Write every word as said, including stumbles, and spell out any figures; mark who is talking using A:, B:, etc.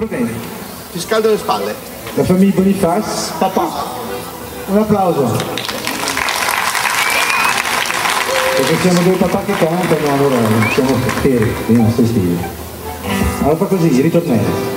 A: Va bene.
B: Ti scaldo le spalle.
A: La famiglia Boniface, papà. Un applauso. Perché siamo due papà che cantano, allora siamo fermi, i nostri stili. Allora fa così, ritornello.